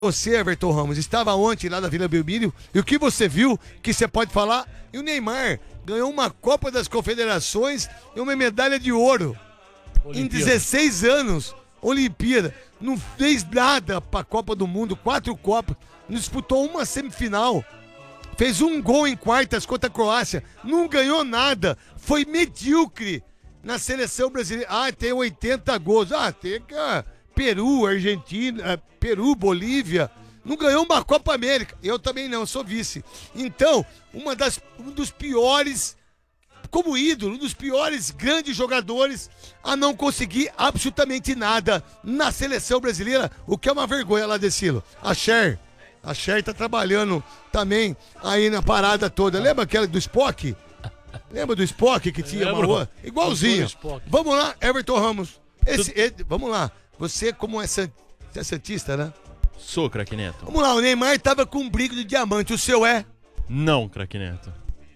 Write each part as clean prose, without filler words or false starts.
Você, Everton Ramos, estava ontem lá na Vila Belmiro e o que você viu que você pode falar? E o Neymar ganhou uma Copa das Confederações e uma medalha de ouro. Em 16 anos, Olimpíada. Não fez nada para a Copa do Mundo, 4 Copas. Não disputou uma semifinal. Fez um gol em quartas contra a Croácia. Não ganhou nada. Foi medíocre na seleção brasileira. Ah, tem 80 gols. Ah, tem Peru, Argentina, Peru, Bolívia. Não ganhou uma Copa América. Eu também não, sou vice. Então, um dos piores, como ídolo, um dos piores grandes jogadores a não conseguir absolutamente nada na seleção brasileira, o que é uma vergonha lá, Decilo. A Cher tá trabalhando também aí na parada toda. Lembra aquela do Spock? Lembra do Spock que tinha uma rua? Igualzinho. Vamos lá, Everton Ramos. Vamos lá. Você, como é santista, né? Sou, craque Neto. Vamos lá, o Neymar tava com um brinco de diamante. O seu é? Não, craque Neto.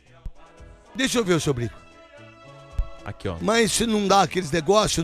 Deixa eu ver o seu brinco. Aqui, ó. Mas se não dá aqueles negócios...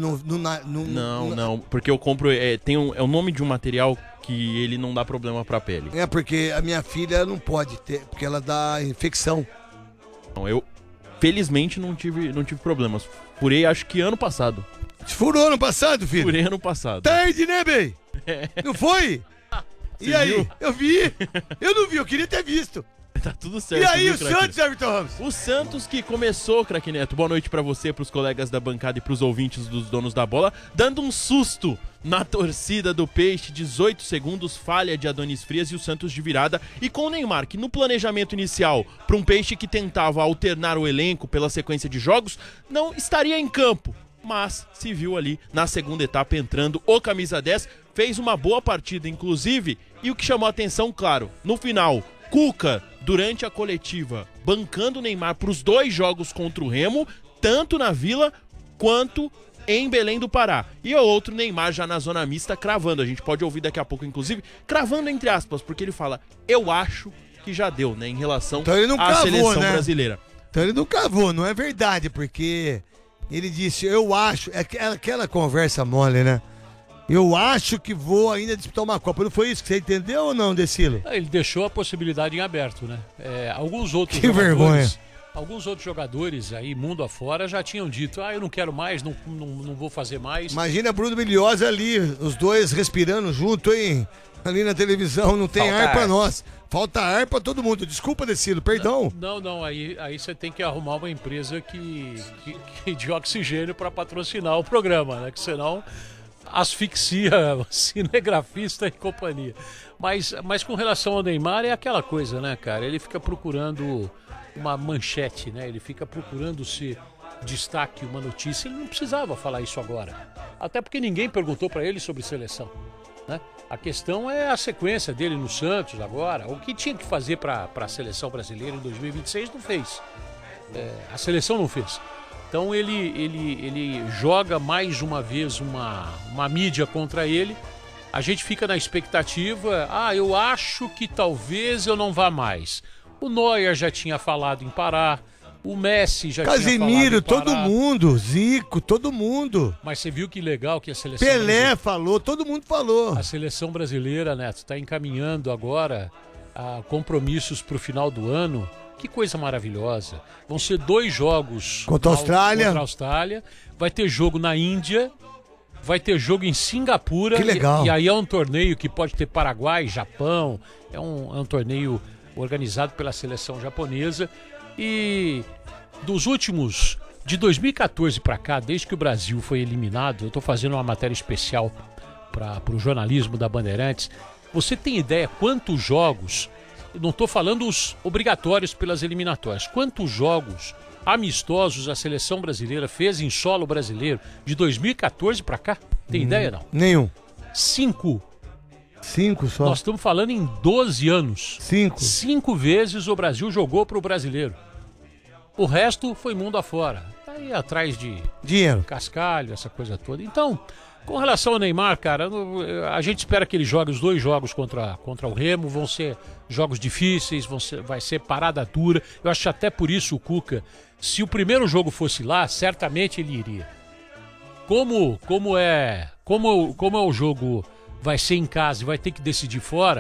Não, porque eu compro... é o nome de um material que ele não dá problema pra pele. É, porque a minha filha não pode ter, porque ela dá infecção. Então, eu, felizmente, não tive problemas. Furei, acho que ano passado. Furou ano passado, filho? Furei ano passado. Tarde, né, bem? É. Não foi? E aí? Viu? Eu vi. Eu não vi, eu queria ter visto. Tá tudo certo. E aí, viu, o Santos, Everton Ramos? O Santos que começou, craque Neto. Boa noite pra você, pros colegas da bancada e pros ouvintes dos donos da bola. Dando um susto na torcida do Peixe. 18 segundos, falha de Adonis Frias e o Santos de virada. E com o Neymar, que no planejamento inicial, pra um Peixe que tentava alternar o elenco pela sequência de jogos, não estaria em campo. Mas se viu ali na segunda etapa entrando o camisa 10, fez uma boa partida inclusive, e o que chamou a atenção, claro, no final, Cuca, durante a coletiva, bancando o Neymar para os 2 jogos contra o Remo, tanto na Vila quanto em Belém do Pará. E o outro Neymar já na zona mista cravando, a gente pode ouvir daqui a pouco inclusive, cravando entre aspas, porque ele fala, eu acho que já deu, né, em relação à seleção brasileira. Então ele não cavou, não é verdade, porque... Ele disse, eu acho, aquela conversa mole, né? Eu acho que vou ainda disputar uma Copa. Não foi isso que você entendeu ou não, Decilo? Ele deixou a possibilidade em aberto, né? Alguns outros jogadores aí, mundo afora, já tinham dito, eu não quero mais, não vou fazer mais. Imagina Bruno Milhosa ali, os dois respirando junto, hein? Ali na televisão, não tem ar pra nós. Falta ar pra todo mundo. Desculpa, Decilo, perdão. Não. Aí você tem que arrumar uma empresa de oxigênio pra patrocinar o programa, né? Que senão asfixia cinegrafista e companhia. Mas com relação ao Neymar, é aquela coisa, né, cara? Ele fica procurando uma manchete, né? Ele fica procurando se destaque uma notícia. Ele não precisava falar isso agora. Até porque ninguém perguntou pra ele sobre seleção, né? A questão é a sequência dele no Santos agora. O que tinha que fazer para a seleção brasileira em 2026 não fez. A seleção não fez. Então ele joga mais uma vez uma mídia contra ele. A gente fica na expectativa. Eu acho que talvez eu não vá mais. O Neuer já tinha falado em parar. O Messi já Casemiro, tinha falado todo mundo, Zico, todo mundo. Mas você viu que legal que a seleção Pelé falou, todo mundo falou. A seleção brasileira, Neto, está encaminhando agora a compromissos para o final do ano. Que coisa maravilhosa. Vão ser 2 jogos contra a Austrália. Vai ter jogo na Índia. Vai ter jogo em Singapura. Que legal. E aí é um torneio que pode ter Paraguai, Japão. É um torneio organizado pela seleção japonesa. E dos últimos, de 2014 para cá, desde que o Brasil foi eliminado, eu estou fazendo uma matéria especial para o jornalismo da Bandeirantes. Você tem ideia quantos jogos, não estou falando os obrigatórios pelas eliminatórias, quantos jogos amistosos a seleção brasileira fez em solo brasileiro de 2014 para cá? Tem ideia, não? Nenhum. 5. 5 só? Nós estamos falando em 12 anos. 5. 5 vezes o Brasil jogou para o brasileiro. O resto foi mundo afora. Tá aí atrás de dinheiro, cascalho, essa coisa toda. Então, com relação ao Neymar, cara, a gente espera que ele jogue os 2 jogos contra o Remo. Vão ser jogos difíceis, vai ser parada dura. Eu acho até por isso o Cuca, se o primeiro jogo fosse lá, certamente ele iria. Como é o jogo vai ser em casa e vai ter que decidir fora,